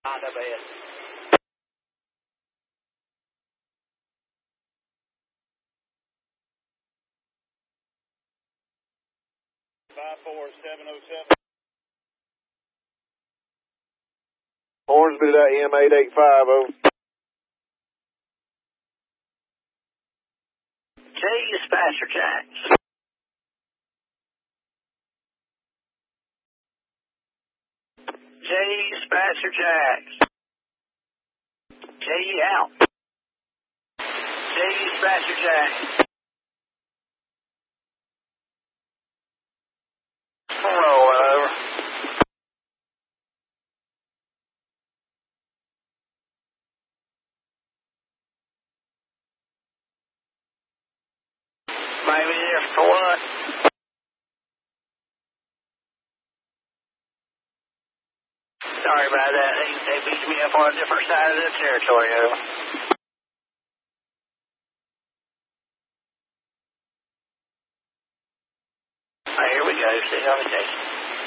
IWS. 54707. Hornsby.M8850. J Dispatcher Jacks. J Dispatcher Jacks. J out. J Dispatcher Jacks. Roll over. Maybe there for what? Sorry about that. They beat me up on a different side of the territory. Over. All right, here we go. See how it takes.